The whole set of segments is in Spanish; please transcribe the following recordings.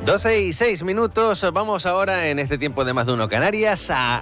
12:06. Vamos ahora en este tiempo de Más de Uno Canarias a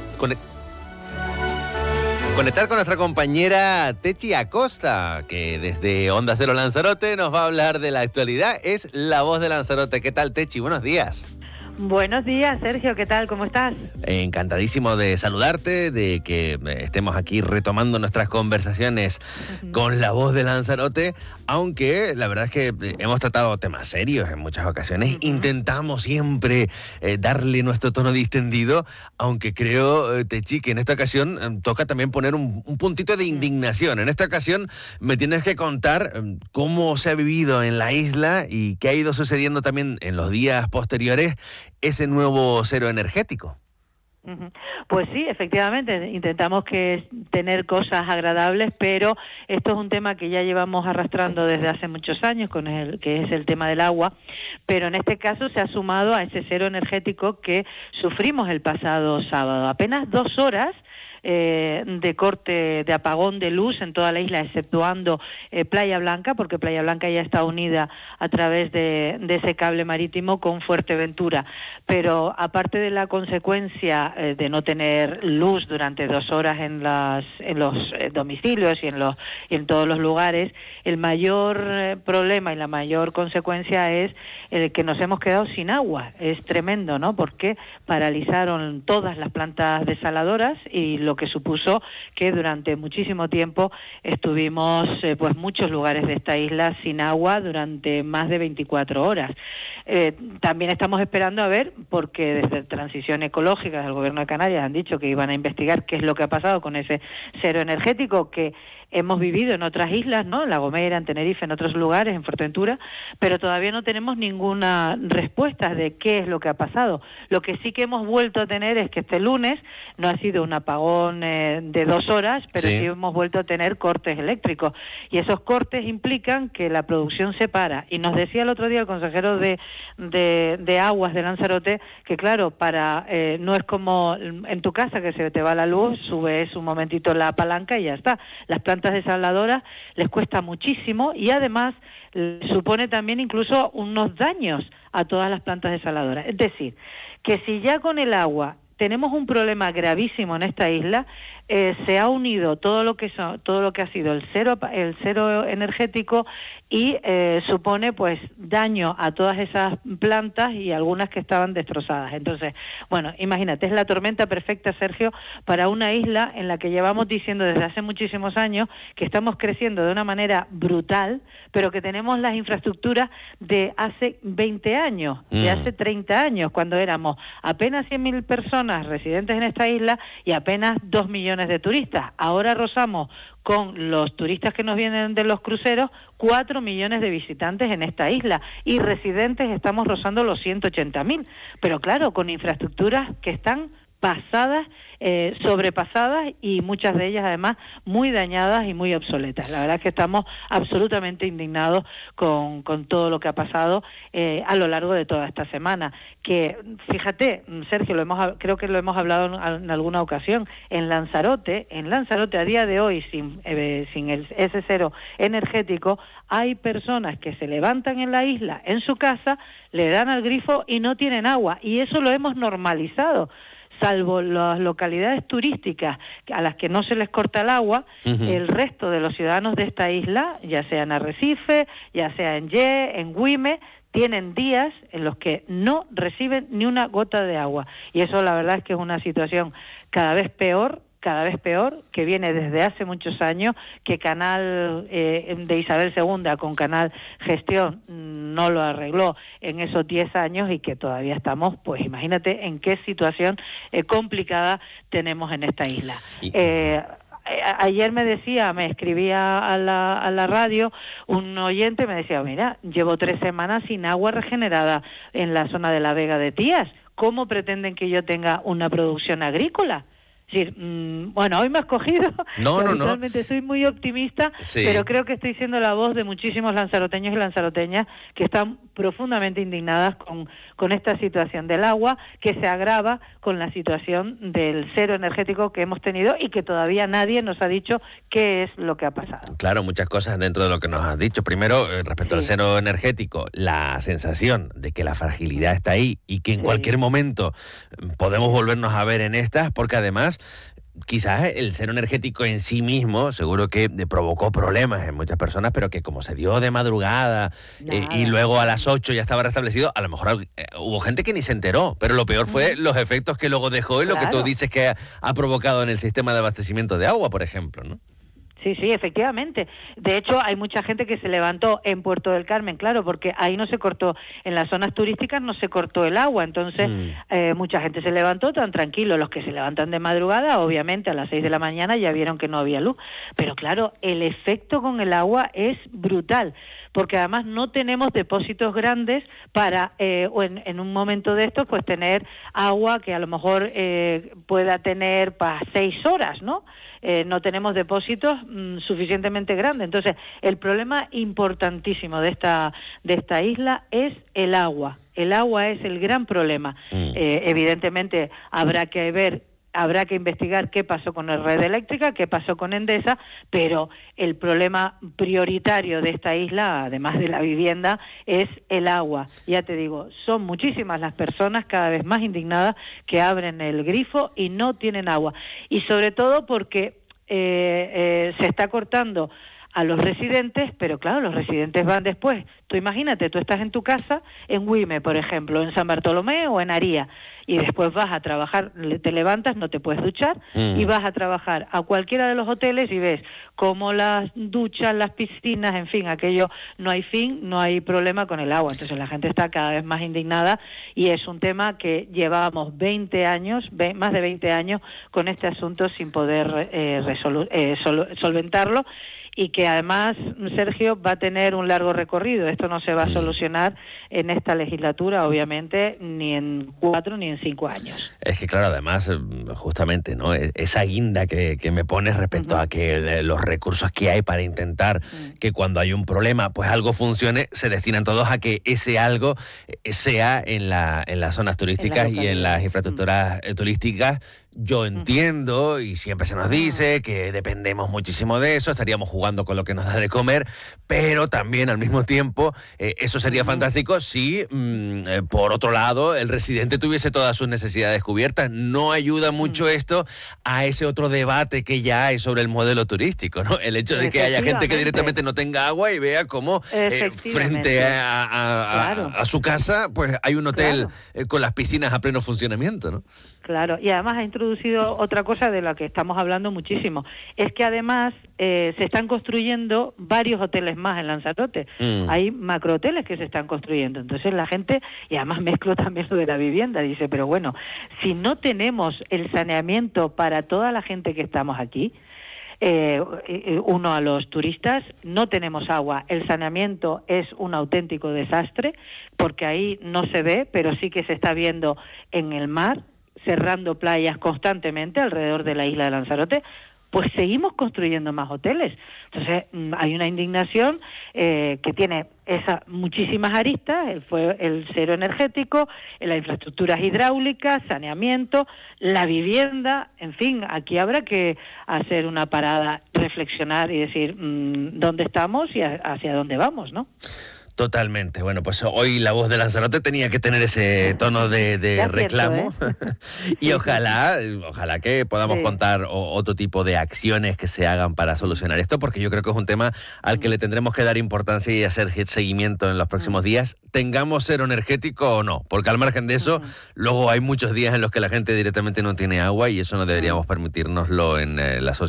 conectar con nuestra compañera Techi Acosta, que desde Onda Cero Lanzarote nos va a hablar de la actualidad. Es la voz de Lanzarote. ¿Qué tal, Techi? Buenos días. Buenos días, Sergio, ¿qué tal? ¿Cómo estás? Encantadísimo de saludarte, de que estemos aquí retomando nuestras conversaciones con la voz de Lanzarote, aunque la verdad es que hemos tratado temas serios en muchas ocasiones. Intentamos siempre darle nuestro tono distendido, aunque creo, Techi, que en esta ocasión toca también poner un puntito de indignación. En esta ocasión me tienes que contar cómo se ha vivido en la isla y qué ha ido sucediendo también en los días posteriores ese nuevo cero energético. Pues sí, efectivamente, intentamos tener cosas agradables, pero esto es un tema que ya llevamos arrastrando desde hace muchos años, que es el tema del agua, pero en este caso se ha sumado a ese cero energético que sufrimos el pasado sábado. Apenas 2 horas de corte, de apagón de luz en toda la isla, exceptuando Playa Blanca, porque Playa Blanca ya está unida a través de ese cable marítimo con Fuerteventura. Pero aparte de la consecuencia de no tener luz durante 2 horas en los domicilios y en todos los lugares, el mayor problema y la mayor consecuencia es el que nos hemos quedado sin agua. Es tremendo, ¿no? Porque paralizaron todas las plantas desaladoras y lo que supuso que durante muchísimo tiempo estuvimos pues muchos lugares de esta isla sin agua durante más de 24 horas. También estamos esperando a ver, porque desde Transición Ecológica del Gobierno de Canarias han dicho que iban a investigar qué es lo que ha pasado con ese cero energético que hemos vivido en otras islas, ¿no? En La Gomera, en Tenerife, en otros lugares, en Fuerteventura, pero todavía no tenemos ninguna respuesta de qué es lo que ha pasado. Lo que sí que hemos vuelto a tener es que este lunes no ha sido un apagón de 2 horas, pero sí hemos vuelto a tener cortes eléctricos. Y esos cortes implican que la producción se para. Y nos decía el otro día el consejero de Aguas de Lanzarote que, claro, no es como en tu casa que se te va la luz, subes un momentito la palanca y ya está. Las plantas desaladoras les cuesta muchísimo y además supone también incluso unos daños a todas las plantas desaladoras. Es decir, que si ya con el agua tenemos un problema gravísimo en esta isla, se ha unido todo lo que ha sido el cero energético y supone pues daño a todas esas plantas y algunas que estaban destrozadas. Entonces, bueno, imagínate, es la tormenta perfecta, Sergio, para una isla en la que llevamos diciendo desde hace muchísimos años que estamos creciendo de una manera brutal, pero que tenemos las infraestructuras de hace 20 años, de hace 30 años, cuando éramos apenas 100.000 personas residentes en esta isla y apenas 2 millones de turistas. Ahora rozamos con los turistas que nos vienen de los cruceros 4 millones de visitantes en esta isla y residentes estamos rozando los 180.000, pero claro, con infraestructuras que están pasadas, sobrepasadas y muchas de ellas además muy dañadas y muy obsoletas. La verdad es que estamos absolutamente indignados con todo lo que ha pasado a lo largo de toda esta semana. Que fíjate, Sergio, creo que lo hemos hablado en alguna ocasión, en Lanzarote a día de hoy sin ese cero energético, hay personas que se levantan en la isla, en su casa, le dan al grifo y no tienen agua, y eso lo hemos normalizado. Salvo las localidades turísticas a las que no se les corta el agua, el resto de los ciudadanos de esta isla, ya sea en Arrecife, ya sea en Ye, en Güime, tienen días en los que no reciben ni una gota de agua. Y eso la verdad es que es una situación cada vez peor, que viene desde hace muchos años, que Canal de Isabel II con Canal Gestión no lo arregló en esos 10 años y que todavía estamos, pues imagínate en qué situación complicada tenemos en esta isla. Ayer me escribía a la radio un oyente, me decía, mira, llevo 3 semanas sin agua regenerada en la zona de la Vega de Tías, ¿cómo pretenden que yo tenga una producción agrícola? Es decir, bueno, hoy me has cogido, no. Realmente soy muy optimista, sí. Pero creo que estoy siendo la voz de muchísimos lanzaroteños y lanzaroteñas que están profundamente indignadas con esta situación del agua, que se agrava con la situación del cero energético que hemos tenido y que todavía nadie nos ha dicho qué es lo que ha pasado. Claro, muchas cosas dentro de lo que nos has dicho. Primero, respecto al cero energético, la sensación de que la fragilidad está ahí y que en cualquier momento podemos volvernos a ver en estas, porque además quizás el cero energético en sí mismo seguro que provocó problemas en muchas personas, pero que como se dio de madrugada y luego a las 8 ya estaba restablecido, a lo mejor hubo gente que ni se enteró, pero lo peor fue los efectos que luego dejó y lo que tú dices que ha provocado en el sistema de abastecimiento de agua, por ejemplo, ¿no? Sí, efectivamente. De hecho, hay mucha gente que se levantó en Puerto del Carmen, claro, porque ahí no se cortó, en las zonas turísticas no se cortó el agua, entonces mucha gente se levantó tan tranquilo. Los que se levantan de madrugada, obviamente a las 6 de la mañana ya vieron que no había luz, pero claro, el efecto con el agua es brutal, porque además no tenemos depósitos grandes para, en un momento de estos, pues tener agua que a lo mejor pueda tener para 6 horas, ¿no? No tenemos depósitos suficientemente grandes. Entonces, el problema importantísimo de esta isla es el agua. El agua es el gran problema. Evidentemente, habrá que investigar qué pasó con la red eléctrica, qué pasó con Endesa, pero el problema prioritario de esta isla, además de la vivienda, es el agua. Ya te digo, son muchísimas las personas cada vez más indignadas que abren el grifo y no tienen agua. Y sobre todo porque se está cortando a los residentes, pero claro, los residentes van después. Tú imagínate, tú estás en tu casa, en Güime, por ejemplo, en San Bartolomé o en Aría, y después vas a trabajar, te levantas, no te puedes duchar, y vas a trabajar a cualquiera de los hoteles y ves cómo las duchas, las piscinas, en fin, aquello, no hay fin, no hay problema con el agua. Entonces la gente está cada vez más indignada y es un tema que llevábamos 20 años, más de 20 años, con este asunto sin poder solventarlo. Y que además, Sergio, va a tener un largo recorrido. Esto no se va a solucionar en esta legislatura, obviamente, ni en 4 ni en 5 años. Es que, claro, además, justamente, ¿no? Esa guinda que me pones respecto a que los recursos que hay para intentar que cuando hay un problema, pues algo funcione, se destinan todos a que ese algo sea en las zonas turísticas y en las infraestructuras turísticas. Yo entiendo, y siempre se nos dice que dependemos muchísimo de eso, estaríamos jugando con lo que nos da de comer, pero también al mismo tiempo eso sería fantástico si, por otro lado, el residente tuviese todas sus necesidades cubiertas. No ayuda mucho esto a ese otro debate que ya hay sobre el modelo turístico, ¿no? El hecho de que haya gente que directamente no tenga agua y vea cómo frente a su casa pues hay un hotel con las piscinas a pleno funcionamiento, ¿no? Claro, y además ha introducido otra cosa de la que estamos hablando muchísimo, es que además se están construyendo varios hoteles más en Lanzarote. Hay macrohoteles que se están construyendo, entonces la gente, y además mezclo también lo de la vivienda, dice, pero bueno, si no tenemos el saneamiento para toda la gente que estamos aquí, a los turistas, no tenemos agua, el saneamiento es un auténtico desastre, porque ahí no se ve, pero sí que se está viendo en el mar, cerrando playas constantemente alrededor de la isla de Lanzarote, pues seguimos construyendo más hoteles. Entonces hay una indignación que tiene muchísimas aristas, el cero energético, las infraestructuras hidráulicas, saneamiento, la vivienda, en fin, aquí habrá que hacer una parada, reflexionar y decir dónde estamos y hacia dónde vamos, ¿no? Totalmente. Bueno, pues hoy la voz de Lanzarote tenía que tener ese tono de reclamo. Y ojalá que podamos contar otro tipo de acciones que se hagan para solucionar esto, porque yo creo que es un tema al que le tendremos que dar importancia y hacer seguimiento en los próximos días, tengamos cero energético o no, porque al margen de eso, luego hay muchos días en los que la gente directamente no tiene agua y eso no deberíamos permitirnoslo en la sociedad.